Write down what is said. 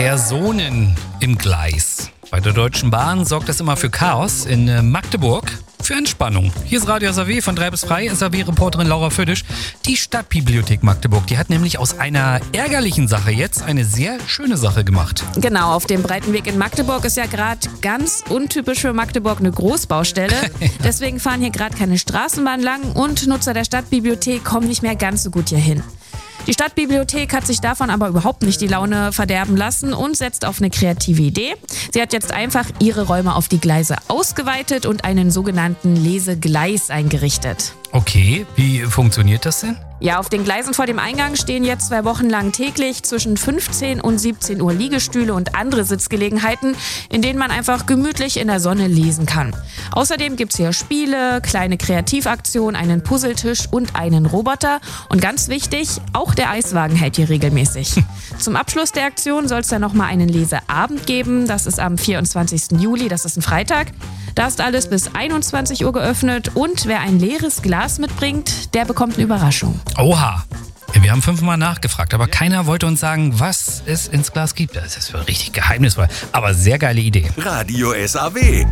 Personen im Gleis. Bei der Deutschen Bahn sorgt das immer für Chaos. In Magdeburg für Entspannung. Hier ist Radio SAW von 3 bis 3, SAW-Reporterin Laura Födisch. Die Stadtbibliothek Magdeburg, die hat nämlich aus einer ärgerlichen Sache jetzt eine sehr schöne Sache gemacht. Genau, auf dem Breitenweg in Magdeburg ist ja gerade ganz untypisch für Magdeburg eine Großbaustelle. Deswegen fahren hier gerade keine Straßenbahn lang und Nutzer der Stadtbibliothek kommen nicht mehr ganz so gut hier hin. Die Stadtbibliothek hat sich davon aber überhaupt nicht die Laune verderben lassen und setzt auf eine kreative Idee. Sie hat jetzt einfach ihre Räume auf die Gleise ausgeweitet und einen sogenannten Lesegleis eingerichtet. Okay, wie funktioniert das denn? Ja, auf den Gleisen vor dem Eingang stehen jetzt 2 Wochen lang täglich zwischen 15 und 17 Uhr Liegestühle und andere Sitzgelegenheiten, in denen man einfach gemütlich in der Sonne lesen kann. Außerdem gibt's hier Spiele, kleine Kreativaktionen, einen Puzzletisch und einen Roboter. Und ganz wichtig, auch der Eiswagen hält hier regelmäßig. Zum Abschluss der Aktion soll es dann nochmal einen Leseabend geben. Das ist am 24. Juli, das ist ein Freitag. Da ist alles bis 21 Uhr geöffnet und wer ein leeres Glas mitbringt, der bekommt eine Überraschung. Oha! Wir haben 5-mal nachgefragt, aber keiner wollte uns sagen, was es ins Glas gibt. Das ist richtig geheimnisvoll, aber sehr geile Idee. Radio SAW.